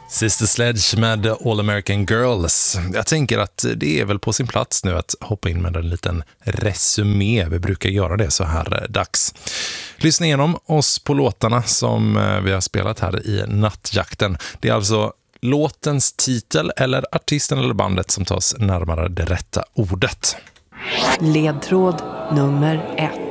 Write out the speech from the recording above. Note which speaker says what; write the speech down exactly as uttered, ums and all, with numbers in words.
Speaker 1: Sister Sledge med All American Girls. Jag tänker att det är väl på sin plats nu att hoppa in med en liten resumé. Vi brukar göra det så här dags. Lyssna igenom oss på låtarna som vi har spelat här i Nattjakten. Det är alltså låtens titel eller artisten eller bandet som tas närmare det rätta ordet.
Speaker 2: Ledtråd nummer ett.